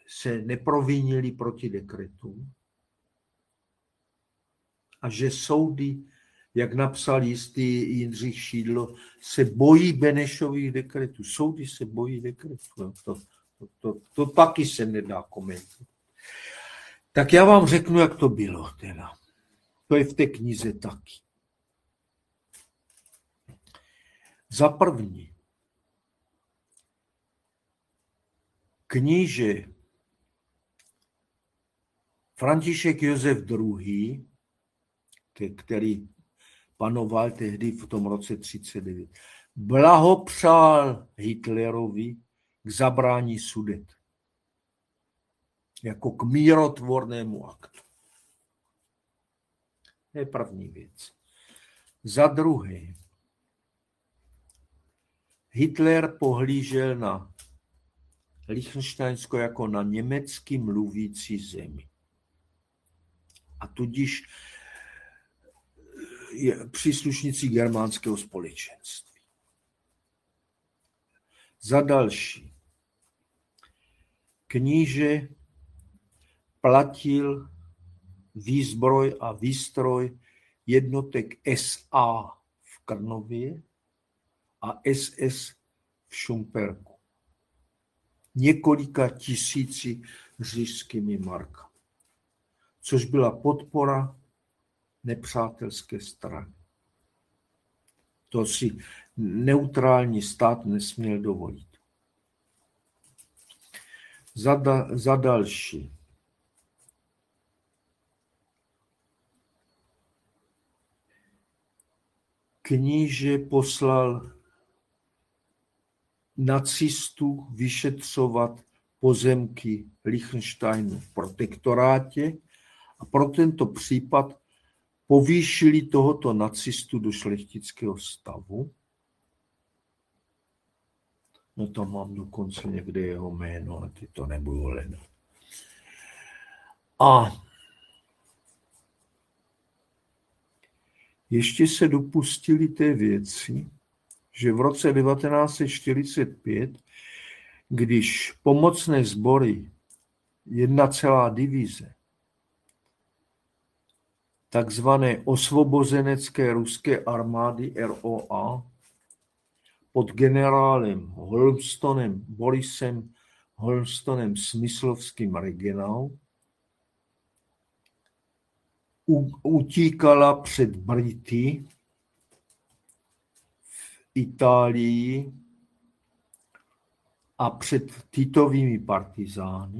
se neprovinili proti dekretům a že soudy, jak napsal jistý Jindřich Šídlo, se bojí Benešových dekretů. Soudy se bojí dekretů. To taky se nedá komentovat. Tak já vám řeknu, jak to bylo teda. To je v té knize taky. Za první, kníže František Josef II., který panoval tehdy v tom roce 1939, blahopřál Hitlerovi k zabrání Sudet. Jako k mírotvornému aktu. To je první věc. Za druhé, Hitler pohlížel na Lichtenštejnsko jako na německy mluvící zemi. A tudíž příslušníci germánského společenství. Za další, kníže platil výzbroj a výstroj jednotek SA v Krnově a SS v Šumperku. Několika tisíci říšskými markami, což byla podpora nepřátelské strany. To si neutrální stát nesměl dovolit. Za další. Kníže poslal nacistů vyšetřovat pozemky Lichtensteinu v protektorátě a pro tento případ povýšili tohoto nacistu do šlechtického stavu. No tam mám dokonce někde jeho jméno, a ty to nebudu hledat. A ještě se dopustili té věci, že v roce 1945, když pomocné sbory 1 celá divize takzvané osvobozenecké ruské armády ROA pod generálem Borisem Holmstonem Smyslovským Regenau utíkala před Brity v Itálii a před Titovými partizány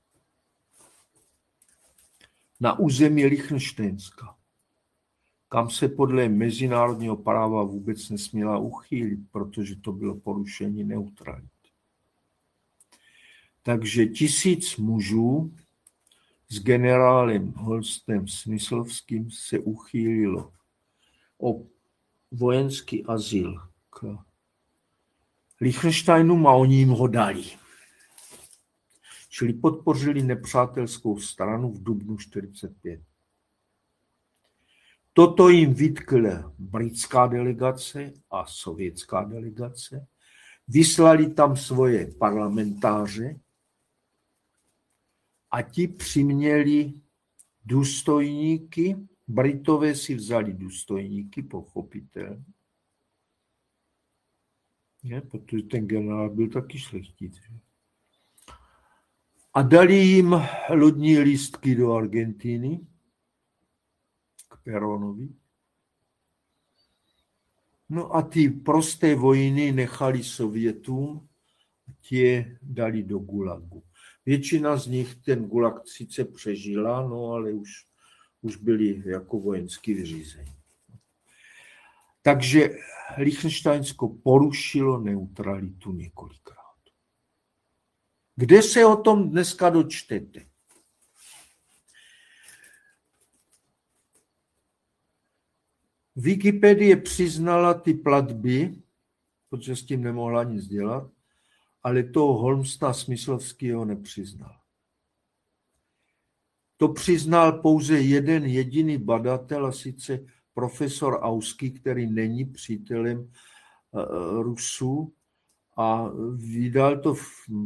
na území Lichtenštejnska, kam se podle mezinárodního práva vůbec nesměla uchýlit, protože to bylo porušení neutrality. Takže 1000 mužů s generálem Holstem Smyslovským se uchýlilo o vojenský azyl k Lichtenštejnu a oni jim ho dali. Čili podpořili nepřátelskou stranu v dubnu 1945. Toto jim vytkla britská delegace a sovětská delegace. Vyslali tam svoje parlamentáře a ti přiměli důstojníky. Britové si vzali důstojníky, pochopitelně. Protože ten generál byl taky šlechtic. A dali jim lodní lístky do Argentiny k Peronovi. No a ty prosté vojny nechali Sovětům, ti je dali do Gulagu. Většina z nich ten Gulag sice přežila, no ale už byli jako vojenský vyřízení. Takže Lichtenštejnsko porušilo neutralitu několikrát. Kde se o tom dneska dočtete? Wikipedie přiznala ty platby, protože s tím nemohla nic dělat, ale toho Holmsta Smyslovského nepřiznal. To přiznal pouze jeden jediný badatel, a sice profesor Ausky, který není přítelem Rusů, a vydal to v